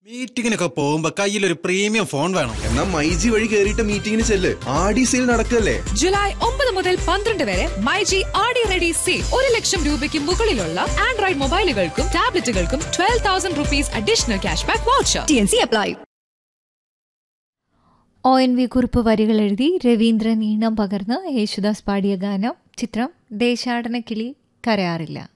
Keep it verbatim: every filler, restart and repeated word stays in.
മീറ്റിങ്ങിനൊക്കെ പോകുമ്പോ കയ്യിലൊരു premium phone വേണം. എന്നാ മൈജി വഴി കേറിയിട്ട് മീറ്റിംഗിന് ചെല്ല്. ആടി സെയിൽ നടക്കല്ലേ. ജൂലൈ ഒമ്പത് മുതൽ പന്ത്രണ്ട് വരെ മൈജി ആടി റെഡി സെയിൽ. ഒരു ലക്ഷം രൂപയ്ക്ക് മുകളിലുള്ള Android മൊബൈലുകൾക്കും ടാബ്ലറ്റുകൾക്കും twelve thousand rupees additional cash back voucher. T N C apply. O N V കുറിപ്പ് വരികൾ എഴുതി രവീന്ദ്രൻ ഈണം പകർന്ന് യേശുദാസ് പാടിയ ഗാനം. ചിത്രം ദേശാടന കിളി കരയാറില്ല.